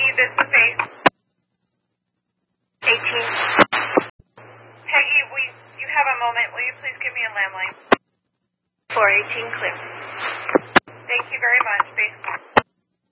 Peggy, this is base 18. Peggy, you have a moment. Will you please give me a landline? 418 clear. Thank you very much. Base 1.